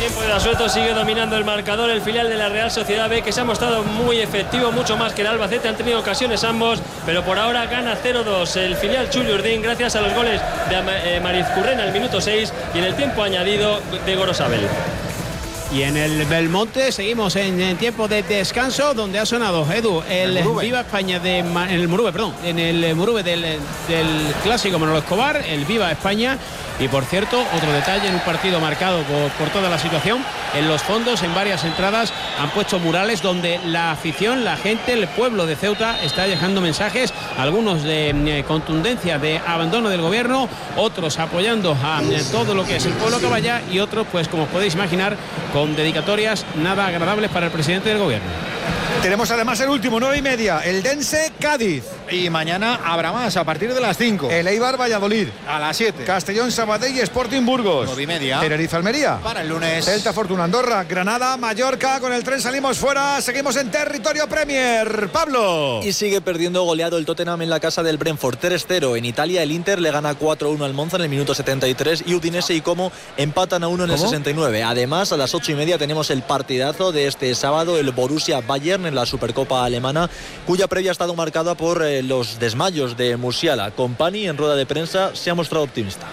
tiempo de Asueto sigue dominando el marcador el filial de la Real Sociedad B, que se ha mostrado muy efectivo, mucho más que el Albacete. Han tenido ocasiones ambos, pero por ahora gana 0-2 el filial Chullurdín gracias a los goles de Marizcurrena al minuto 6 y en el tiempo añadido de Gorosabel. Y en el Belmonte seguimos en tiempo de descanso, donde ha sonado, Edu, el Viva España en el Murube del clásico Manolo Escobar, el Viva España. Y por cierto, otro detalle, en un partido marcado por toda la situación, en los fondos, en varias entradas, han puesto murales donde la afición, la gente, el pueblo de Ceuta está dejando mensajes, algunos de contundencia, de abandono del gobierno, otros apoyando a todo lo que es el pueblo caballa y otros, pues como os podéis imaginar, con dedicatorias nada agradables para el presidente del gobierno. Tenemos además el último, 9:30, el Dense Cádiz. Y mañana habrá más a partir de las 5. El Eibar Valladolid. A las 7. Castellón Sabadell y Sporting Burgos. 9:30. Tenerife Almería. Para el lunes. Celta Fortuna Andorra. Granada Mallorca. Con el tren salimos fuera. Seguimos en territorio Premier. Pablo. Y sigue perdiendo goleado el Tottenham en la casa del Brentford. 3-0. En Italia el Inter le gana 4-1 al Monza en el minuto 73. Y Udinese y Como empatan a 1 en el 69. Además, a las 8:30 tenemos el partidazo de este sábado, el Borussia Bayern en la Supercopa alemana, cuya previa ha estado marcada por los desmayos de Musiala. Company en rueda de prensa se ha mostrado optimista.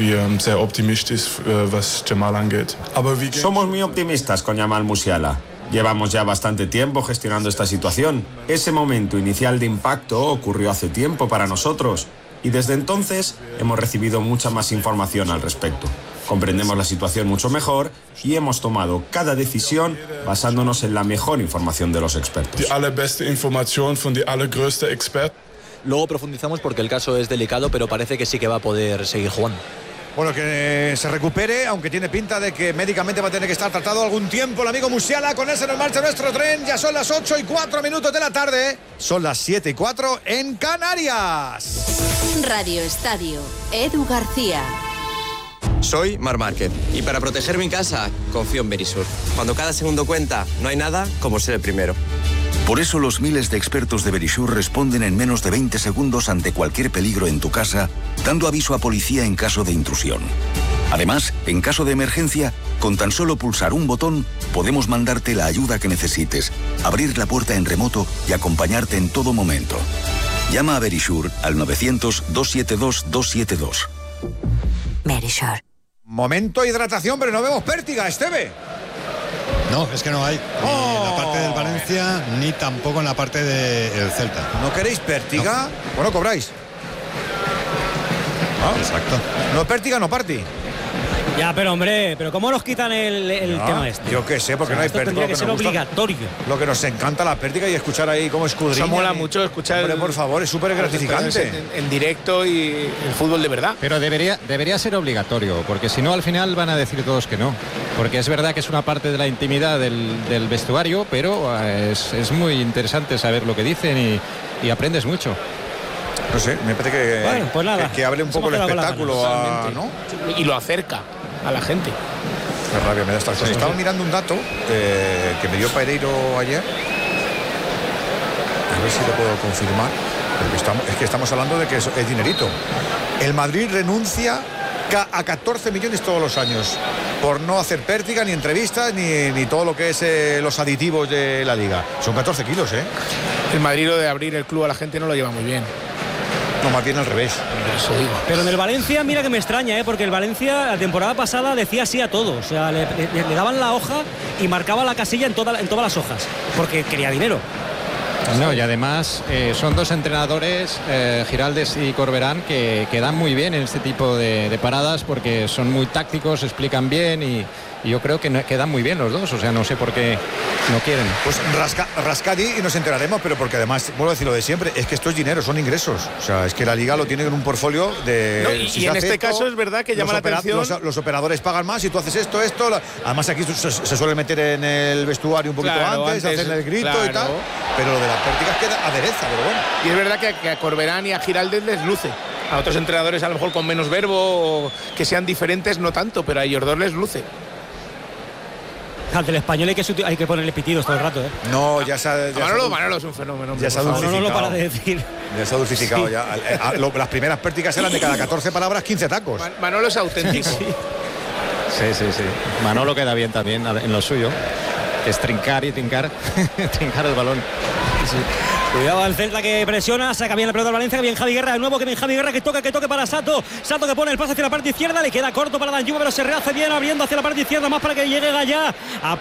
Somos muy optimistas con Jamal Musiala. Llevamos ya bastante tiempo gestionando esta situación. Ese momento inicial de impacto ocurrió hace tiempo para nosotros y desde entonces hemos recibido mucha más información al respecto. Comprendemos la situación mucho mejor y hemos tomado cada decisión basándonos en la mejor información de los expertos. Luego profundizamos porque el caso es delicado, pero parece que sí que va a poder seguir jugando. Bueno, que se recupere, aunque tiene pinta de que médicamente va a tener que estar tratado algún tiempo el amigo Musiala. Con ese nos marcha nuestro tren. Ya son las 8:04 de la tarde. Son las 7:04 en Canarias. Radio Estadio, Edu García. Soy Marc Márquez y para proteger mi casa confío en Verisur. Cuando cada segundo cuenta, no hay nada como ser el primero. Por eso los miles de expertos de Verisur responden en menos de 20 segundos ante cualquier peligro en tu casa, dando aviso a policía en caso de intrusión. Además, en caso de emergencia, con tan solo pulsar un botón, podemos mandarte la ayuda que necesites, abrir la puerta en remoto y acompañarte en todo momento. Llama a Verisur al 900-272-272. Verisur. Momento hidratación, pero no vemos pértiga, Esteve. No, es que no hay. Ni en la parte del Valencia, ni tampoco en la parte del Celta. ¿No queréis pértiga? No. Bueno, cobráis. Exacto. No pértiga, no party. Ya, pero hombre, pero ¿cómo nos quitan el tema este? Yo qué sé, porque no hay pértiga. Tendría que ser obligatorio. Lo que nos encanta la pértiga y escuchar ahí cómo escudriña. Eso mola mucho escuchar. Hombre, por favor, es súper gratificante. En directo y el fútbol de verdad. Pero debería ser obligatorio, porque si no al final van a decir todos que no. Porque es verdad que es una parte de la intimidad del vestuario, pero es muy interesante saber lo que dicen y aprendes mucho. No sé, me parece que, bueno, pues nada, que abre un poco el espectáculo, ¿no? Y lo acerca a la gente. Qué rabia me da estas cosas. Estaba mirando un dato que me dio Pereiro ayer. A ver si lo puedo confirmar. Porque estamos hablando de que es dinerito. El Madrid renuncia a 14 millones todos los años por no hacer pértiga, ni entrevistas, ni todo lo que es los aditivos de la liga. Son 14 kilos, ¿eh? El Madrid, lo de abrir el club a la gente, no lo lleva muy bien. No, más bien al revés. Eso digo. Pero en el Valencia, mira que me extraña, porque el Valencia la temporada pasada decía sí a todo. O sea, le daban la hoja y marcaba la casilla en todas las hojas, porque quería dinero. No, y además son dos entrenadores, Giraldez y Corberán, que dan muy bien en este tipo de paradas, porque son muy tácticos, explican bien y yo creo que dan muy bien los dos. O sea, no sé por qué no quieren. Pues rascadí y nos enteraremos, pero porque además, vuelvo a decir lo de siempre, es que esto es dinero, son ingresos. O sea, es que la Liga lo tiene en un portfolio de... No, y en este caso es verdad que llama la atención... Los operadores pagan más y tú haces esto... Además aquí se suele meter en el vestuario un poquito antes, hacen el grito y tal. Pero lo de las pértigas queda adereza, pero bueno. Y es verdad que a Corberán y a Giraldez les luce. A otros entrenadores a lo mejor con menos verbo, o que sean diferentes, no tanto, pero a ellos dos les luce. Al del español hay que ponerle pitidos todo el rato, ¿eh? No, ya Manolo es un fenómeno. Ya se ha dulcificado. No lo para de decir. Ya se ha dulcificado, sí. Ya. Las primeras pérticas eran de cada 14 palabras, 15 tacos. Manolo es auténtico. Sí. Manolo queda bien también en lo suyo, que es trincar trincar el balón. Sí. Cuidado al Celta que presiona, saca bien la pelota al Valencia, que bien Javi Guerra de nuevo, que bien Javi Guerra que toque para Sato que pone el pase hacia la parte izquierda, le queda corto para Danjuma, pero se rehace bien abriendo hacia la parte izquierda, más para que llegue Gallá,